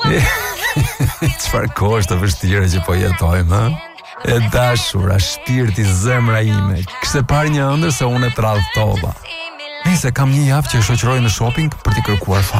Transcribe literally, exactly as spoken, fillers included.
Çfarë kohë të vështira që po jetojmë, ha? E dashura, shpirti, zemra ime, kishte parë një ëndër se unë e tradhtova. Nëse kam një javë që e shoqëroj në shopping për t'i kërkuar fal.